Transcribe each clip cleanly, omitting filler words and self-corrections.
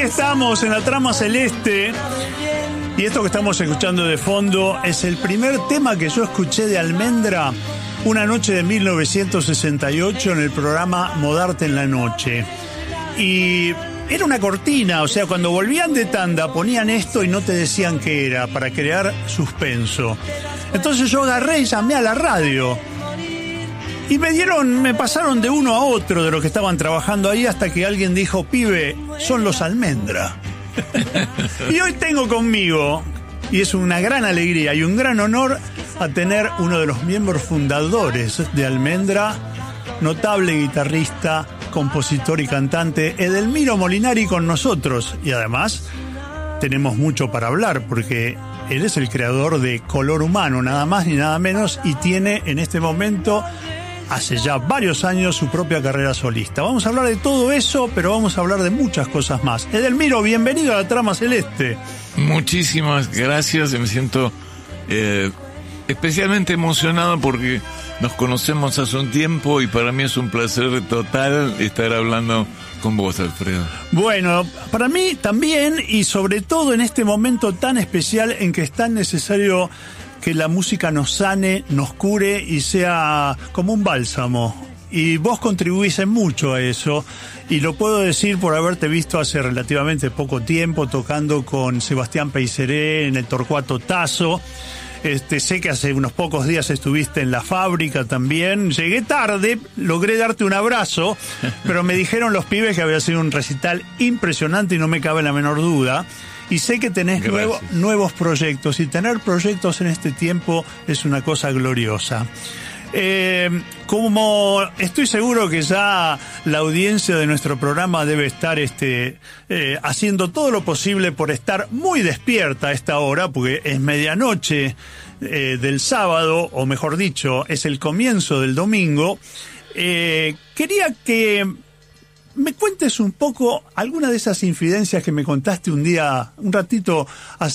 estamos en la trama celeste. Y esto que estamos escuchando de fondo es el primer tema que yo escuché de Almendra una noche de 1968 en el programa Modarte en la Noche. Y era una cortina, o sea, cuando volvían de tanda ponían esto y no te decían qué era, para crear suspenso. Entonces yo agarré y llamé a la radio. Y me pasaron de uno a otro de los que estaban trabajando ahí hasta que alguien dijo: pibe, son los Almendra. Y hoy tengo conmigo, y es una gran alegría y un gran honor, a tener uno de los miembros fundadores de Almendra, notable guitarrista, compositor y cantante, Edelmiro Molinari, con nosotros. Y además tenemos mucho para hablar porque él es el creador de Color Humano, nada más ni nada menos, y tiene en este momento, hace ya varios años, su propia carrera solista. Vamos a hablar de todo eso, pero vamos a hablar de muchas cosas más. Edelmiro, bienvenido a la Trama Celeste. Muchísimas gracias, me siento especialmente emocionado porque nos conocemos hace un tiempo y para mí es un placer total estar hablando con vos, Alfredo. Bueno, para mí también, y sobre todo en este momento tan especial en que es tan necesario que la música nos sane, nos cure y sea como un bálsamo. Y vos contribuís en mucho a eso, y lo puedo decir por haberte visto hace relativamente poco tiempo tocando con Sebastián Peiseré en el Torcuato Tazo. Sé que hace unos pocos días estuviste en La Fábrica también. Llegué tarde, logré darte un abrazo, pero me dijeron los pibes que había sido un recital impresionante y no me cabe la menor duda. Y sé que tenés nuevos proyectos, y tener proyectos en este tiempo es una cosa gloriosa. Como estoy seguro que ya la audiencia de nuestro programa debe estar haciendo todo lo posible por estar muy despierta a esta hora, porque es medianoche del sábado, o mejor dicho, es el comienzo del domingo. Quería que me cuentes un poco alguna de esas infidencias que me contaste un ratito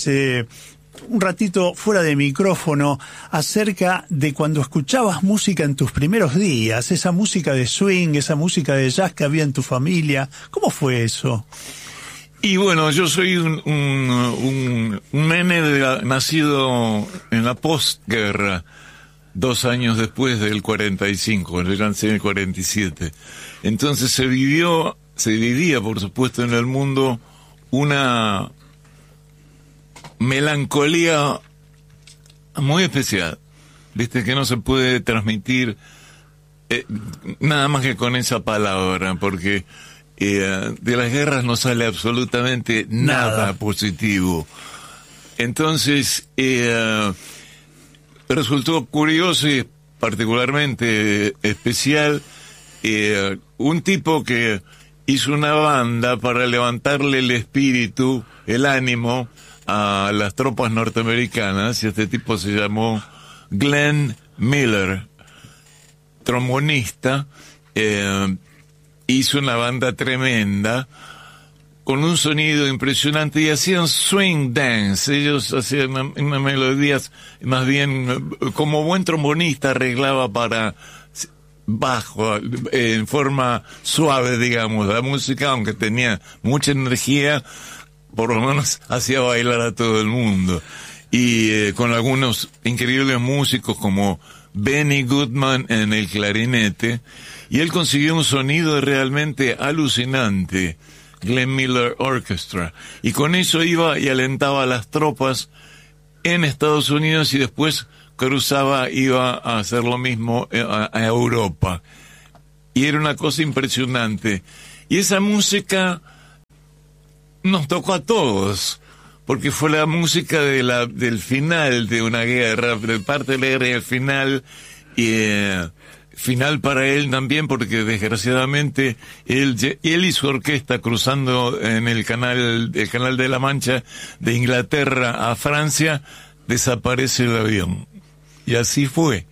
fuera de micrófono, acerca de cuando escuchabas música en tus primeros días, esa música de swing, esa música de jazz que había en tu familia. ¿Cómo fue eso? Y bueno, yo soy un nene nacido en la postguerra, 2 años después del 45, yo nací en el 47. Entonces se vivía, por supuesto, en el mundo una melancolía muy especial, viste, que no se puede transmitir nada más que con esa palabra, porque de las guerras no sale absolutamente nada positivo. Entonces resultó curioso y particularmente especial un tipo que hizo una banda para levantarle el espíritu, el ánimo a las tropas norteamericanas, y este tipo se llamó Glenn Miller, trombonista. Hizo una banda tremenda con un sonido impresionante y hacían swing dance. Ellos hacían unas melodías, más bien como buen trombonista arreglaba para bajo, en forma suave, digamos, la música, aunque tenía mucha energía, por lo menos hacía bailar a todo el mundo. Y con algunos increíbles músicos como Benny Goodman en el clarinete, y él consiguió un sonido realmente alucinante, Glenn Miller Orchestra, y con eso iba y alentaba a las tropas en Estados Unidos y después iba a hacer lo mismo a Europa. Y era una cosa impresionante. Y esa música nos tocó a todos, porque fue la música del final de una guerra, de parte de la guerra y el final, y final para él también, porque desgraciadamente él y su orquesta, cruzando en el canal de la Mancha de Inglaterra a Francia, desaparece el avión. Y así fue.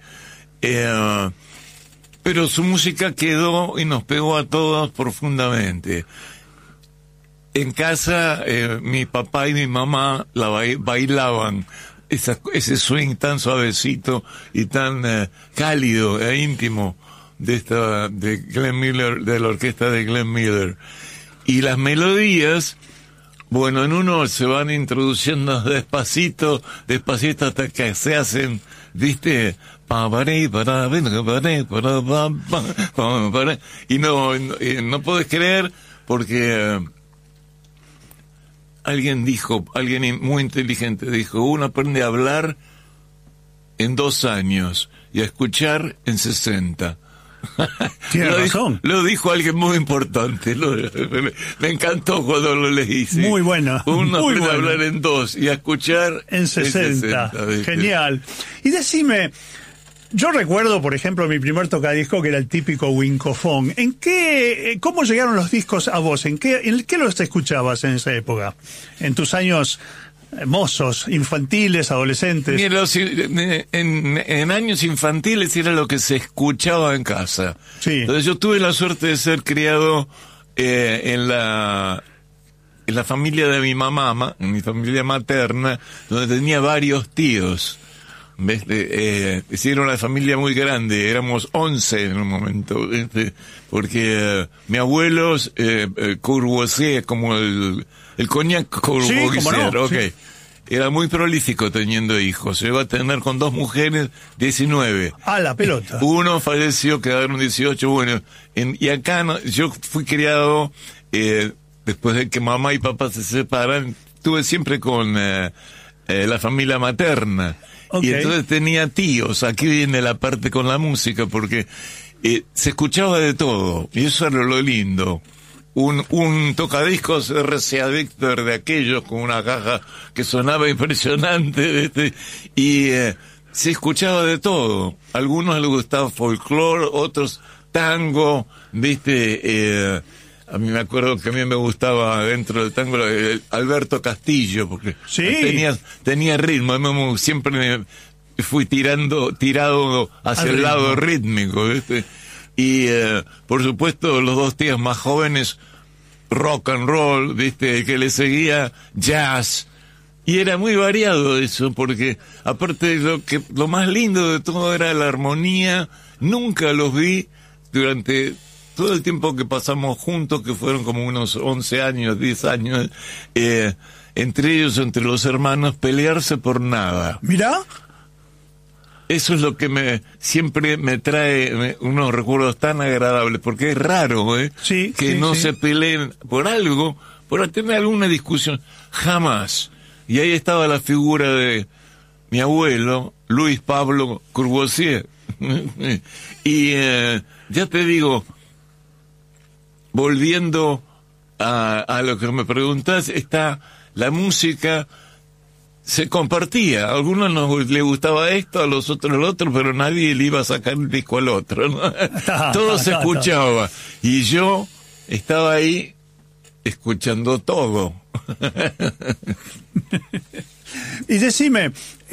Pero su música quedó y nos pegó a todos profundamente. En casa, mi papá y mi mamá bailaban ese swing tan suavecito y tan cálido e íntimo de Glenn Miller, de la orquesta de Glenn Miller. Y las melodías Bueno, en uno se van introduciendo despacito hasta que se hacen, ¿viste? Y no podés creer porque alguien muy inteligente dijo, uno aprende a hablar en 2 años y a escuchar en 60. Tiene razón. Lo dijo alguien muy importante. Me encantó cuando lo leí. Sí. Muy bueno. Uno muy aprende bueno. a hablar en 2 y a escuchar en 60. Genial. Y decime, yo recuerdo, por ejemplo, mi primer tocadisco que era el típico Wincofón. ¿Cómo llegaron los discos a vos? ¿En qué los escuchabas en esa época? En tus años mozos, infantiles, adolescentes. Mira, en años infantiles era lo que se escuchaba en casa. Sí. Entonces yo tuve la suerte de ser criado en la familia de mi mamá, en mi familia materna, donde tenía varios tíos. ¿Ves? Era una familia muy grande, éramos 11 en un momento, porque mi abuelo, Courvoisier, como el cognac Courvoisier, sí, no, okay. Sí. Era muy prolífico teniendo hijos, se iba a tener con 2 mujeres 19. Ah, la pelota. Uno falleció, quedaron 18, bueno, y acá yo fui criado, después de que mamá y papá se separan, estuve siempre con la familia materna. Okay. Y entonces tenía tíos, aquí viene la parte con la música, porque se escuchaba de todo, y eso era lo lindo. Un tocadiscos RCA Victor de aquellos, con una caja que sonaba impresionante, y se escuchaba de todo. A algunos les gustaba folclore, otros tango, ¿viste? A mí me acuerdo que a mí me gustaba dentro del tango Alberto Castillo, porque ¿sí? tenía ritmo, siempre me fui tirado hacia el lado rítmico, ¿viste? Y por supuesto los 2 tíos más jóvenes, rock and roll, ¿viste? Que le seguía jazz. Y era muy variado eso, porque aparte lo más lindo de todo era la armonía. Nunca los vi durante todo el tiempo que pasamos juntos, que fueron como unos 11 años, 10 años, entre ellos, entre los hermanos, pelearse por nada. ¿Mirá? Eso es lo que siempre me trae unos recuerdos tan agradables, porque es raro, sí, que sí, no sí. se peleen por algo, por tener alguna discusión. Jamás. Y ahí estaba la figura de mi abuelo, Luis Pablo Courvoisier. Y ya te digo, volviendo a lo que me preguntás, está la música, se compartía. A algunos le gustaba esto, a los otros el otro, pero nadie le iba a sacar un disco al otro, ¿no? Todo se escuchaba. Y yo estaba ahí escuchando todo. Y decime,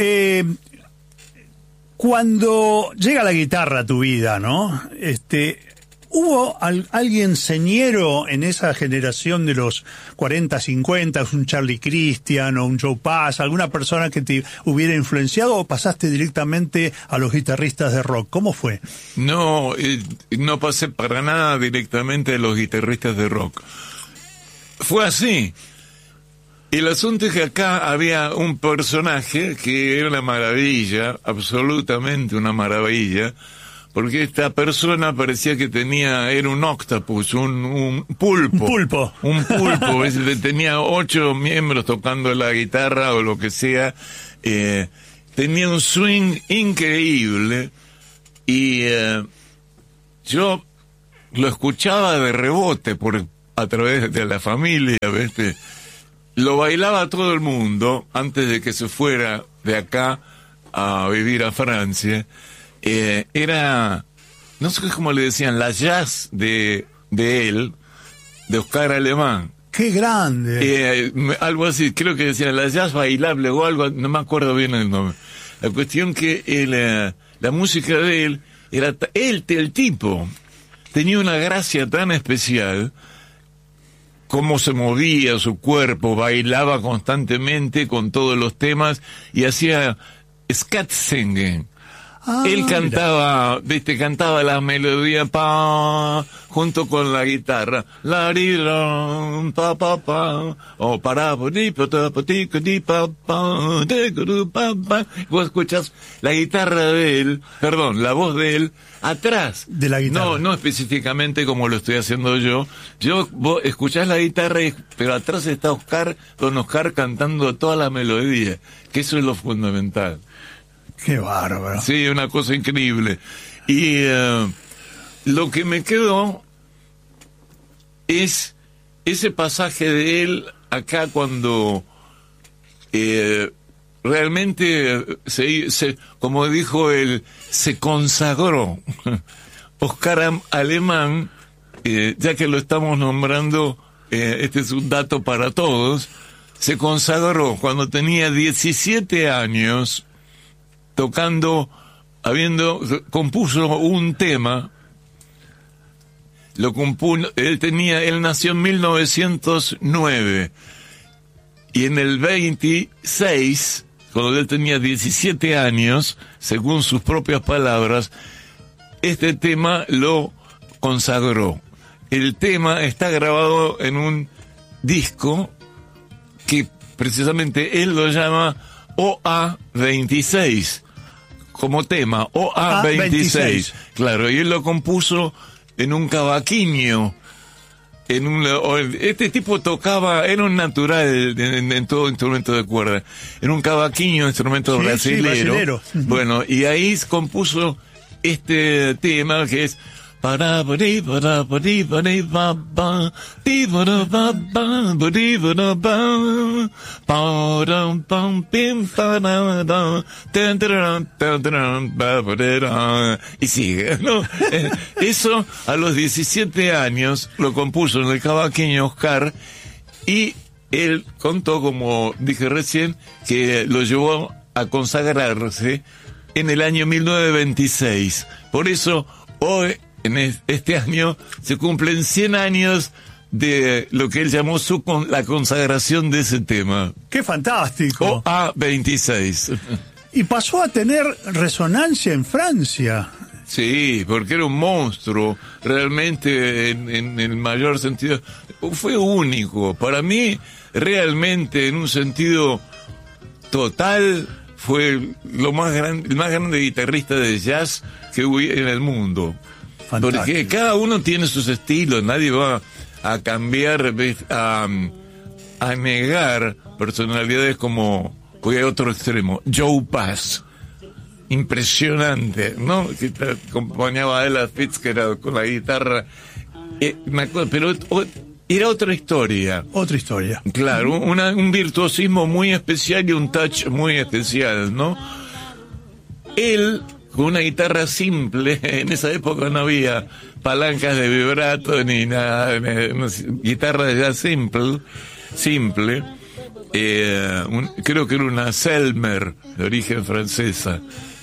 cuando llega la guitarra a tu vida, ¿no? ¿Hubo alguien señero en esa generación de los 40, 50, un Charlie Christian o un Joe Pass, alguna persona que te hubiera influenciado, o pasaste directamente a los guitarristas de rock? ¿Cómo fue? No pasé para nada directamente a los guitarristas de rock. Fue así. El asunto es que acá había un personaje que era una maravilla, absolutamente una maravilla, porque esta persona parecía que era un octopus, un pulpo. Un pulpo, tenía 8 miembros tocando la guitarra o lo que sea, tenía un swing increíble, y yo lo escuchaba de rebote a través de la familia, ¿viste? Lo bailaba todo el mundo antes de que se fuera de acá a vivir a Francia. Era, no sé cómo le decían, la jazz de él, de Oscar Alemán. ¡Qué grande! Algo así, creo que decían la jazz bailable o algo, no me acuerdo bien el nombre. La cuestión que la música de él era, el tipo tenía una gracia tan especial, cómo se movía su cuerpo, bailaba constantemente con todos los temas y hacía scat singing. Él cantaba, viste, cantaba las melodías junto con la guitarra. La rirón, pa pa pa, o para vos escuchás la guitarra de él, perdón, la voz de él atrás de la guitarra. No específicamente como lo estoy haciendo yo. Vos escuchás la guitarra, pero atrás está don Oscar cantando toda la melodía, que eso es lo fundamental. Qué bárbaro. Sí, una cosa increíble. Y lo que me quedó es ese pasaje de él acá cuando realmente como dijo él, se consagró. Oscar Alemán, ya que lo estamos nombrando, este es un dato para todos, se consagró cuando tenía 17 años, compuso un tema, él nació en 1909, y en el 26, cuando él tenía 17 años, según sus propias palabras, este tema lo consagró. El tema está grabado en un disco que precisamente él lo llama OA26, como tema, OA26. Claro, y él lo compuso en un cavaquinho. Este tipo tocaba, era un natural en todo instrumento de cuerda. En un cavaquinho, instrumento brasilero. Bueno, y ahí compuso este tema que es y sigue, ¿no? Eso a los 17 años lo compuso en el cavaquinho Oscar, y él contó, como dije recién, que lo llevó a consagrarse en el año 1926. Por eso hoy, en este año, se cumplen 100 años de lo que él llamó la consagración de ese tema. ¡Qué fantástico! OA26. Y pasó a tener resonancia en Francia. Sí, porque era un monstruo, realmente, en el mayor sentido. Fue único. Para mí, realmente, en un sentido total, fue el más grande guitarrista de jazz que hubo en el mundo. Fantástico. Porque cada uno tiene sus estilos, nadie va a cambiar, a negar personalidades como, voy a otro extremo, Joe Pass, impresionante, ¿no? Que acompañaba a Ella Fitzgerald con la guitarra, me acuerdo, pero era otra historia. Otra historia. Claro, un virtuosismo muy especial y un touch muy especial, ¿no? Él, con una guitarra simple, en esa época no había palancas de vibrato ni nada, guitarra ya simple, creo que era una Selmer de origen francesa.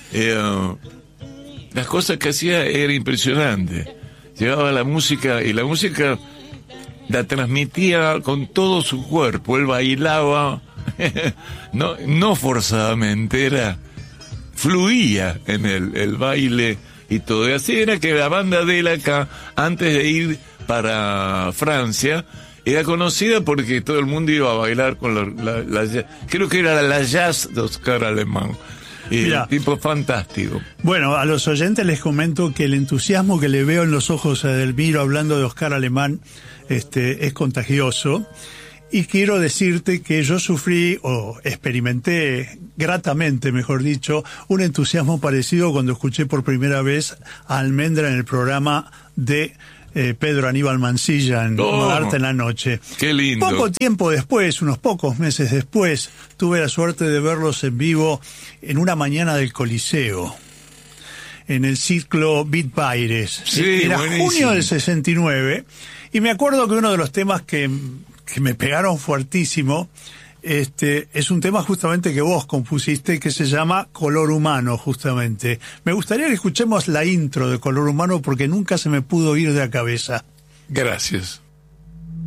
Las cosas que hacía era impresionante. Llevaba la música, y la música la transmitía con todo su cuerpo. Él bailaba, no forzadamente, fluía en el baile y todo. Y así era que la banda de él acá, antes de ir para Francia, era conocida porque todo el mundo iba a bailar con creo que era la jazz de Oscar Alemán. Mirá, tipo fantástico. Bueno, a los oyentes les comento que el entusiasmo que le veo en los ojos a Edelmiro hablando de Oscar Alemán es contagioso. Y quiero decirte que yo sufrí, o experimenté gratamente, mejor dicho, un entusiasmo parecido cuando escuché por primera vez a Almendra en el programa de Pedro Aníbal Mansilla en Arte en la Noche. ¡Qué lindo! Poco tiempo después, unos pocos meses después, tuve la suerte de verlos en vivo en una mañana del Coliseo, en el ciclo Beat Baires. Sí, era buenísimo. Junio del 69, y me acuerdo que uno de los temas que me pegaron fuertísimo, es un tema justamente que vos compusiste, que se llama Color Humano, justamente. Me gustaría que escuchemos la intro de Color Humano porque nunca se me pudo ir de la cabeza. Gracias.